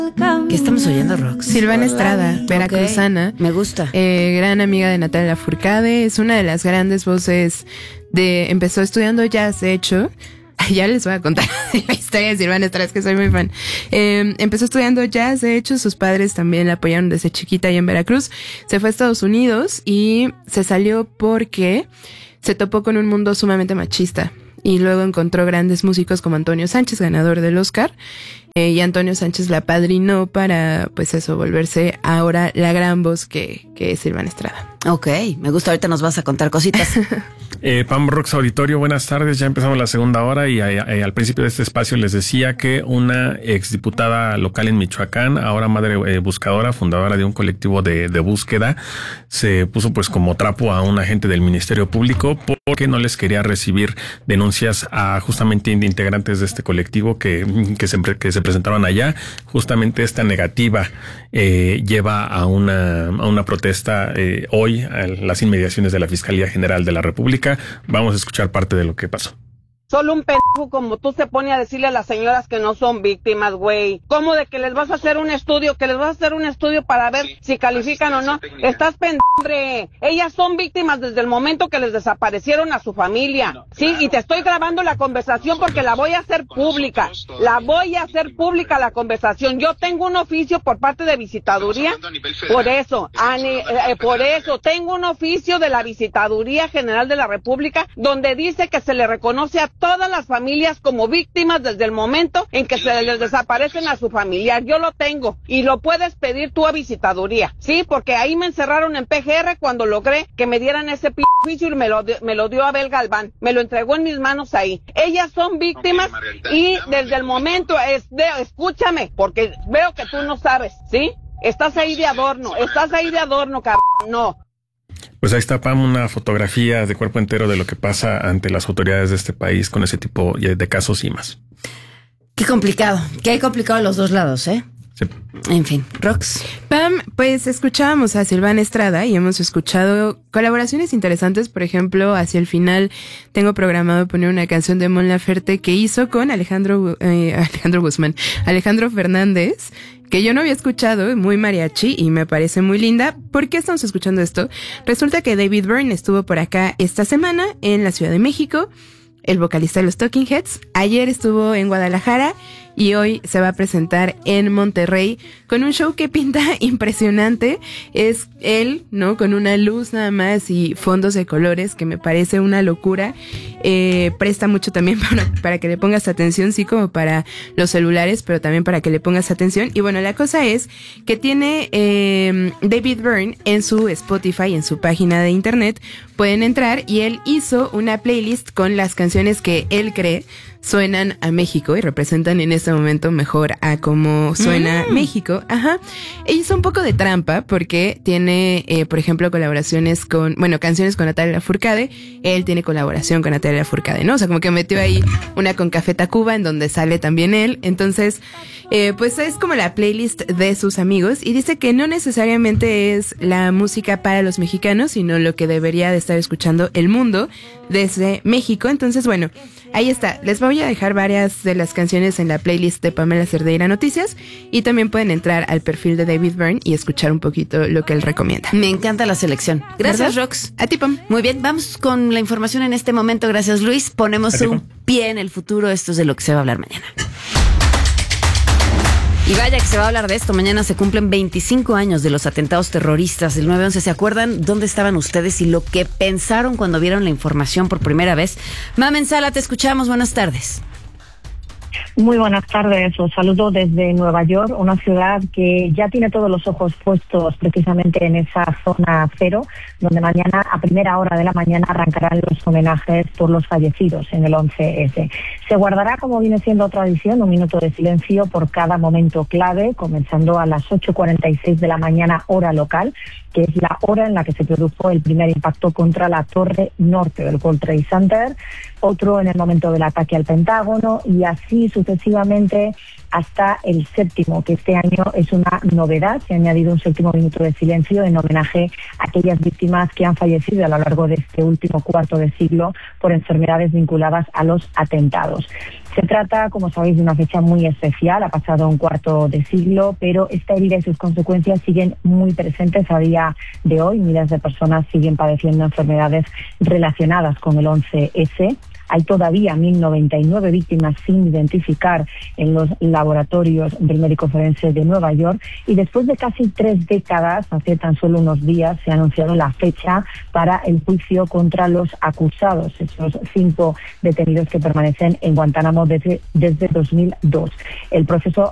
¿Qué estamos oyendo, Rox? Silvana Estrada, veracruzana. Okay, me gusta. Gran amiga de Natalia Lafourcade. Es una de las grandes voces empezó estudiando jazz, de hecho. Ya les voy a contar la historia de Silvana Estrada, es que soy muy fan. Empezó estudiando jazz, de hecho, sus padres también la apoyaron desde chiquita ahí en Veracruz. Se fue a Estados Unidos y se salió porque se topó con un mundo sumamente machista. Y luego encontró grandes músicos como Antonio Sánchez, ganador del Oscar. Y Antonio Sánchez la apadrinó para, pues eso, volverse ahora la gran voz que es Silvana Estrada. Ok, me gusta, ahorita nos vas a contar cositas. Pam Rox Auditorio, buenas tardes, ya empezamos la segunda hora y al principio de este espacio les decía que una exdiputada local en Michoacán, ahora madre buscadora, fundadora de un colectivo de búsqueda, se puso pues como trapo a un agente del Ministerio Público porque no les quería recibir denuncias a justamente integrantes de este colectivo que se presentaron allá. Justamente esta negativa lleva a una protesta hoy a las inmediaciones de la Fiscalía General de la República. Vamos a escuchar parte de lo que pasó. Solo un pendejo como tú se pone a decirle a las señoras que no son víctimas, güey. ¿Cómo de que les vas a hacer un estudio? Que les vas a hacer un estudio para ver si califican o no. Estás pendejo, hombre. Ellas son víctimas desde el momento que les desaparecieron a su familia. Sí, y te estoy grabando la conversación porque la voy a hacer pública. La voy a hacer pública la conversación. Yo tengo un oficio por parte de visitaduría. Por eso, tengo un oficio de la Visitaduría General de la República donde dice que se le reconoce a todas las familias como víctimas desde el momento en que se les desaparecen a su familiar. Yo lo tengo y lo puedes pedir tú a visitaduría, ¿sí? Porque ahí me encerraron en PGR cuando logré que me dieran ese juicio y me lo dio Abel Galván. Me lo entregó en mis manos ahí. Ellas son víctimas y desde el momento escúchame, porque veo que tú no sabes, ¿sí? Estás ahí de adorno, cabrón, no. Pues ahí está, Pam, una fotografía de cuerpo entero de lo que pasa ante las autoridades de este país con ese tipo de casos y más. Qué complicado a los dos lados, ¿eh? Sí. En fin, Rox. Pam, pues escuchábamos a Silvana Estrada y hemos escuchado colaboraciones interesantes. Por ejemplo, hacia el final tengo programado poner una canción de Mon Laferte que hizo con Alejandro Fernández, que yo no había escuchado, muy mariachi y me parece muy linda. ¿Por qué estamos escuchando esto? Resulta que David Byrne estuvo por acá esta semana en la Ciudad de México, el vocalista de los Talking Heads. Ayer estuvo en Guadalajara y hoy se va a presentar en Monterrey con un show que pinta impresionante. Es él, ¿no? Con una luz nada más y fondos de colores que me parece una locura. Presta mucho también para que le pongas atención, sí, como para los celulares, pero también para que le pongas atención. Y bueno, la cosa es que tiene David Byrne en su Spotify, en su página de internet. Pueden entrar y él hizo una playlist con las canciones que él cree suenan a México y representan en este momento mejor a cómo suena México. Ajá. E hizo un poco de trampa porque tiene, por ejemplo, canciones con Natalia Lafourcade. Él tiene colaboración con Natalia Lafourcade, ¿no? O sea, como que metió ahí una con Café Tacuba en donde sale también él. Entonces, pues es como la playlist de sus amigos y dice que no necesariamente es la música para los mexicanos, sino lo que debería de estar escuchando el mundo desde México. Entonces, bueno, ahí está. Les voy a dejar varias de las canciones en la playlist de Pamela Cerdeira Noticias y también pueden entrar al perfil de David Byrne y escuchar un poquito lo que él recomienda. Me encanta la selección. Gracias, Rox. A ti, Pam. Muy bien, vamos con la información en este momento. Gracias, Luis. Ponemos un pie en el futuro. Esto es de lo que se va a hablar mañana. Y vaya que se va a hablar de esto. Mañana se cumplen 25 años de los atentados terroristas del 9/11. ¿Se acuerdan dónde estaban ustedes y lo que pensaron cuando vieron la información por primera vez? Mamen Sala, te escuchamos. Buenas tardes. Muy buenas tardes, os saludo desde Nueva York, una ciudad que ya tiene todos los ojos puestos precisamente en esa zona cero, donde mañana a primera hora de la mañana arrancarán los homenajes por los fallecidos en el 11S. Se guardará, como viene siendo tradición, un minuto de silencio por cada momento clave, comenzando a las 8:46 de la mañana hora local, que es la hora en la que se produjo el primer impacto contra la torre norte del World Trade Center, otro en el momento del ataque al Pentágono y así sucesivamente sucesivamente hasta el séptimo, que este año es una novedad. Se ha añadido un séptimo minuto de silencio en homenaje a aquellas víctimas que han fallecido a lo largo de este último cuarto de siglo por enfermedades vinculadas a los atentados. Se trata, como sabéis, de una fecha muy especial. Ha pasado un cuarto de siglo, pero esta herida y sus consecuencias siguen muy presentes a día de hoy. Miles de personas siguen padeciendo enfermedades relacionadas con el 11S. Hay todavía 1.099 víctimas sin identificar en los laboratorios del médico forense de Nueva York, y después de casi 3 décadas, hace tan solo unos días, se ha anunciado la fecha para el juicio contra los acusados, esos 5 detenidos que permanecen en Guantánamo desde 2002. El proceso